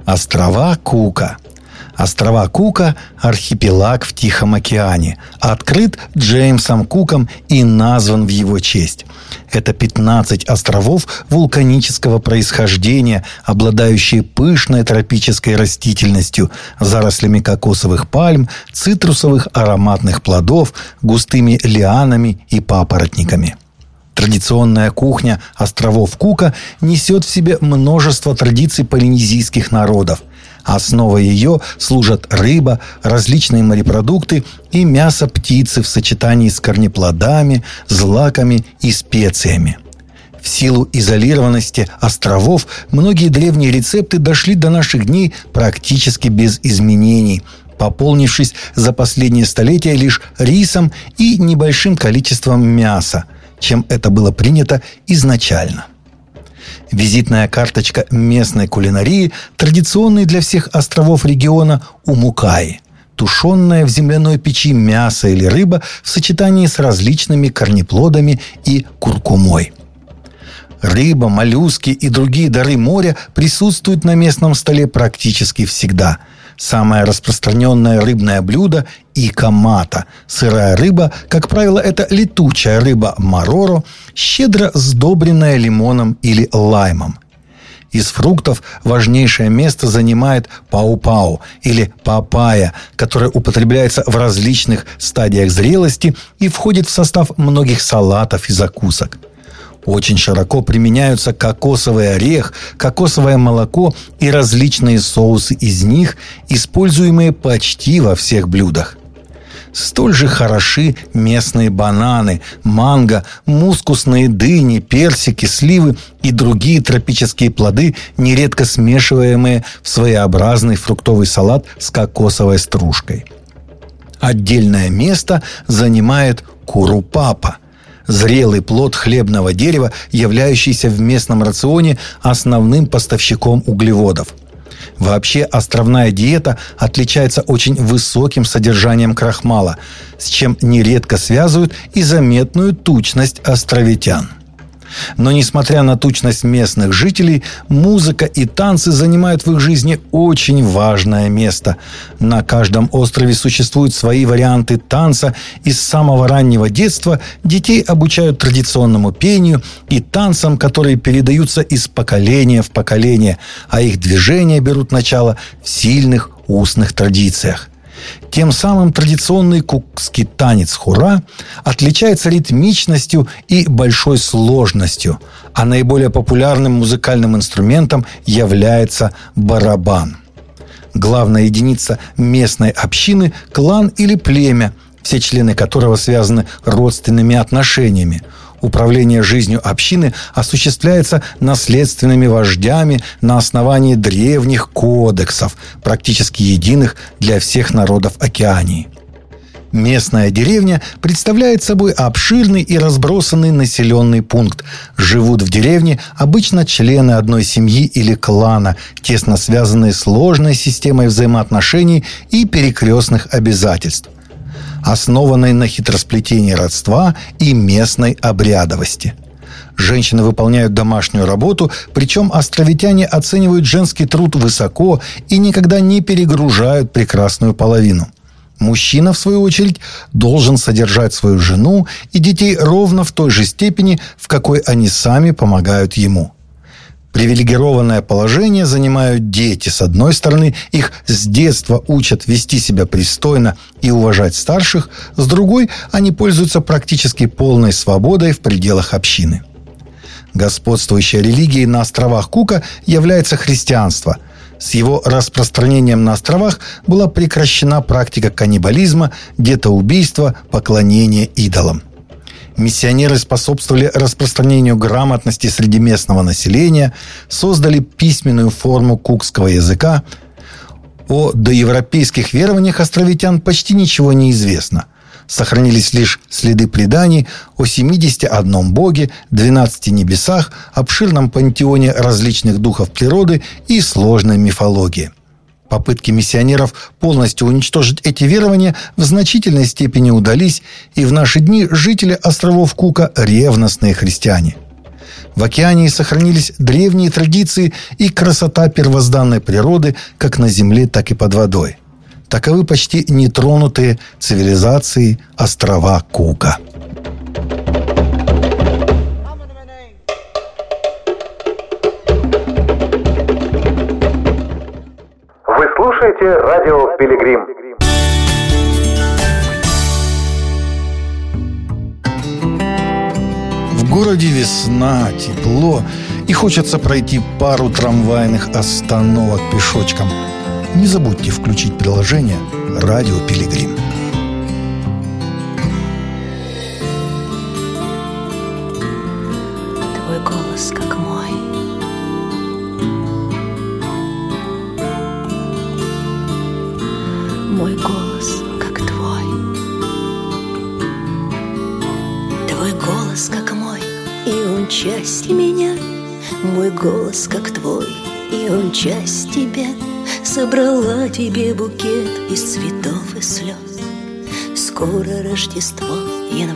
Острова Кука. Острова Кука – архипелаг в Тихом океане, открыт Джеймсом Куком и назван в его честь. Это 15 островов вулканического происхождения, обладающие пышной тропической растительностью, зарослями кокосовых пальм, цитрусовых ароматных плодов, густыми лианами и папоротниками. Традиционная кухня островов Кука несет в себе множество традиций полинезийских народов. Основой ее служат рыба, различные морепродукты и мясо птицы в сочетании с корнеплодами, злаками и специями. В силу изолированности островов многие древние рецепты дошли до наших дней практически без изменений, пополнившись за последние столетия лишь рисом и небольшим количеством мяса, чем это было принято изначально. Визитная карточка местной кулинарии – традиционный для всех островов региона умукаи – тушеное в земляной печи мясо или рыба в сочетании с различными корнеплодами и куркумой. Рыба, моллюски и другие дары моря присутствуют на местном столе практически всегда. Самое распространенное рыбное блюдо – икамата. Сырая рыба, как правило, это летучая рыба мароро, щедро сдобренная лимоном или лаймом. Из фруктов важнейшее место занимает пау-пау или папайя, которая употребляется в различных стадиях зрелости и входит в состав многих салатов и закусок. Очень широко применяются кокосовый орех, кокосовое молоко и различные соусы из них, используемые почти во всех блюдах. Столь же хороши местные бананы, манго, мускусные дыни, персики, сливы и другие тропические плоды, нередко смешиваемые в своеобразный фруктовый салат с кокосовой стружкой. Отдельное место занимает курупапа. Зрелый плод хлебного дерева, являющийся в местном рационе основным поставщиком углеводов. Вообще островная диета отличается очень высоким содержанием крахмала, с чем нередко связывают и заметную тучность островитян. Но несмотря на тучность местных жителей, музыка и танцы занимают в их жизни очень важное место. На каждом острове существуют свои варианты танца, и с самого раннего детства детей обучают традиционному пению и танцам, которые передаются из поколения в поколение, а их движения берут начало в сильных устных традициях. Тем самым традиционный кукский танец хура отличается ритмичностью и большой сложностью, а наиболее популярным музыкальным инструментом является барабан. Главная единица местной общины – клан или племя, все члены которого связаны родственными отношениями. Управление жизнью общины осуществляется наследственными вождями на основании древних кодексов, практически единых для всех народов Океании. Местная деревня представляет собой обширный и разбросанный населенный пункт. Живут в деревне обычно члены одной семьи или клана, тесно связанные сложной системой взаимоотношений и перекрестных обязательств, основанной на хитросплетении родства и местной обрядовости. Женщины выполняют домашнюю работу, причем островитяне оценивают женский труд высоко и никогда не перегружают прекрасную половину. Мужчина, в свою очередь, должен содержать свою жену и детей ровно в той же степени, в какой они сами помогают ему. Привилегированное положение занимают дети. С одной стороны, их с детства учат вести себя пристойно и уважать старших. С другой, они пользуются практически полной свободой в пределах общины. Господствующей религией на островах Кука является христианство. С его распространением на островах была прекращена практика каннибализма, детоубийства, поклонения идолам. Миссионеры способствовали распространению грамотности среди местного населения, создали письменную форму кукского языка. О доевропейских верованиях островитян почти ничего не известно. Сохранились лишь следы преданий о 71 боге, 12 небесах, обширном пантеоне различных духов природы и сложной мифологии. Попытки миссионеров полностью уничтожить эти верования в значительной степени удались, и в наши дни жители островов Кука – ревностные христиане. В океане сохранились древние традиции и красота первозданной природы как на земле, так и под водой. Таковы почти нетронутые цивилизацией острова Кука. Вы слушаете радио «Пилигрим». В городе весна, тепло, и хочется пройти пару трамвайных остановок пешочком. Не забудьте включить приложение «Радио Пилигрим». Твой голос как мой, мой голос как твой. Твой голос как мой, и он часть меня. Мой голос как твой, и он часть тебя. Собрала тебе букет из цветов и слез. Скоро Рождество, январь